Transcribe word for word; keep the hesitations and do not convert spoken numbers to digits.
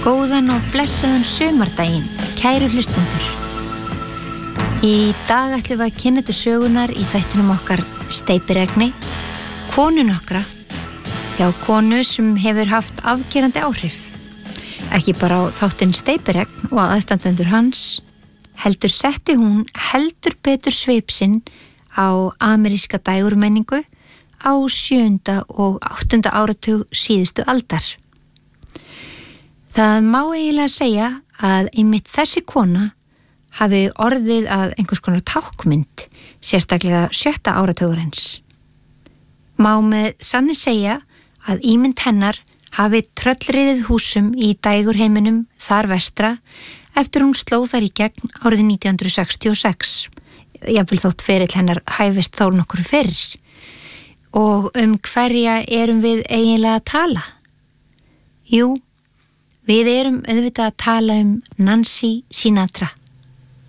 Góðan og blessaðan sumardaginn, kæru hlustendur. Í dag ætlum við að kynna til sögunar í þættinum okkar steypiregni, konu nokkra, já konu sem hefur haft afgerandi áhrif. Ekki bara á þáttinn steypiregn og aðstandendur hans, heldur setti hún heldur betur svip sinn á ameríska dægurmenningu á sjöunda og áttunda áratug síðustu aldar. Það má eiginlega segja að einmitt þessi kona hafi orðið að einhvers konar tákmynd, sérstaklega sjötta áratugurins. Má með sanni segja að ímynd hennar hafi tröllriðið húsum í dægurheiminum þar vestra eftir hún sló þar í gegn árið nítján hundruð sextíu og sex. Jafnvel þótt ferill hennar hæfist þó nokkur fyrr. Og um hverja erum við eiginlega að tala? Jú, við erum auðvitað að tala um Nancy Sinatra.